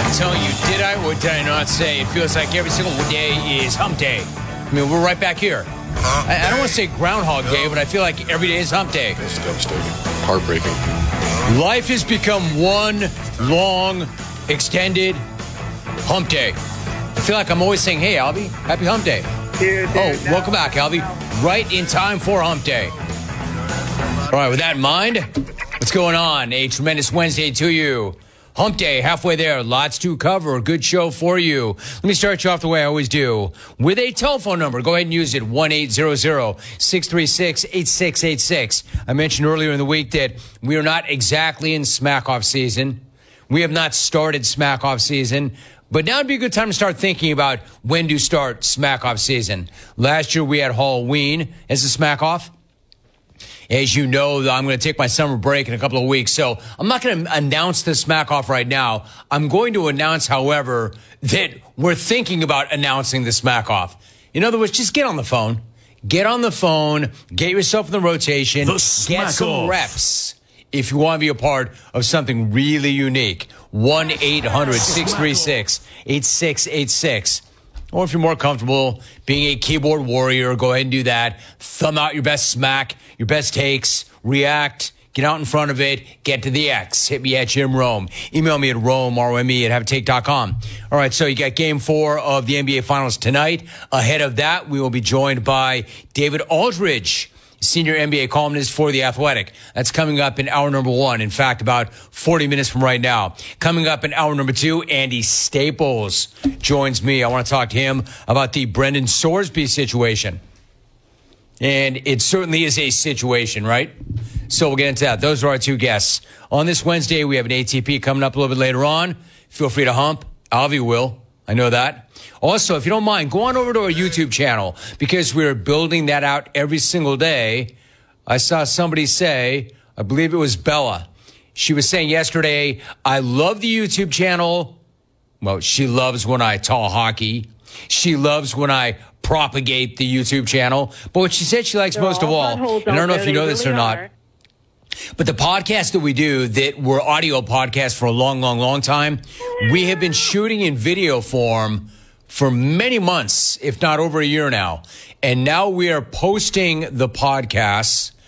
I'm telling you, did I or did I not say it feels like every single day is hump day? I mean, we're right back here. I don't want to say Groundhog Day, but I feel like every day is hump day. It's devastating. Heartbreaking. Life has become one long, extended hump day. I feel like I'm always saying, hey, Albie, happy hump day. Welcome back, Albie. Right in time for hump day. All right, with that in mind, what's going on? A tremendous Wednesday to you. Hump day, halfway there. Lots to cover. Good show for you. Let me start you off the way I always do with a telephone number. Go ahead and use it, 1-800-636-8686. I mentioned earlier in the week that we are not exactly in smack-off season. We have not started smack-off season. But now would be a good time to start thinking about when to start smack-off season. Last year, we had Halloween as a smack-off. As you know, I'm going to take my summer break in a couple of weeks, so I'm not going to announce the smack off right now. I'm going to announce, however, that we're thinking about announcing the smack off. In other words, just get on the phone. Get on the phone. Get yourself in the rotation. Get some reps if you want to be a part of something really unique. 1-800-636-8686. Or if you're more comfortable being a keyboard warrior, go ahead and do that. Thumb out your best smack, your best takes, react, get out in front of it, get to the X. Hit me at Jim Rome. Email me at Rome, R-O-M-E, at haveatake.com. All right, so you got game 4 of the NBA Finals tonight. Ahead of that, we will be joined by David Aldridge, senior NBA columnist for The Athletic. That's coming up in hour number 1. In fact, about 40 minutes from right now. Coming up in hour number 2, Andy Staples joins me. I want to talk to him about the Brendan Sorsby situation. And it certainly is a situation, right? So we'll get into that. Those are our 2 guests. On this Wednesday, we have an ATP coming up a little bit later on. Feel free to hump. Avi will. I know that. Also, if you don't mind, go on over to our YouTube channel because we're building that out every single day. I saw somebody say, I believe it was Bella. She was saying yesterday, I love the YouTube channel. Well, she loves when I talk hockey. She loves when I propagate the YouTube channel. But what she said she likes most of all, and I don't know if you know this or not, but the podcast that we do, that were audio podcasts for a long, long, long time, we have been shooting in video form for many months, if not over a year now. And now we are posting the podcasts